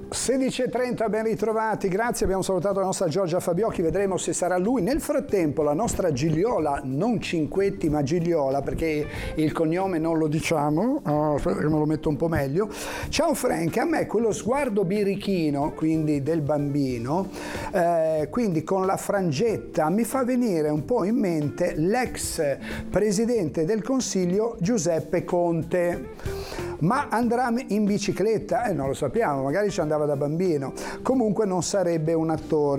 16:30, ben ritrovati, grazie, abbiamo salutato la nostra Giorgia Fabiocchi, vedremo se sarà lui. Nel frattempo la nostra Gigliola, non Cinquetti ma Gigliola, perché il cognome non lo diciamo, aspetta che me lo metto un po' meglio. Ciao Frank, a me quello sguardo birichino, quindi del bambino, quindi con la frangetta, mi fa venire un po' in mente l'ex presidente del Consiglio Giuseppe Conte. Ma andrà in bicicletta? Non lo sappiamo, magari ci andava da bambino. Comunque non sarebbe un attore.